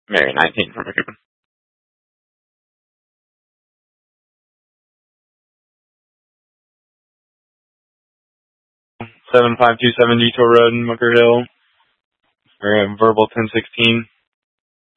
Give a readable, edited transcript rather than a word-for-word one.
Mary 19 from McCoupin. 75270 Detour Road in Bunker Hill. We're at verbal 1016.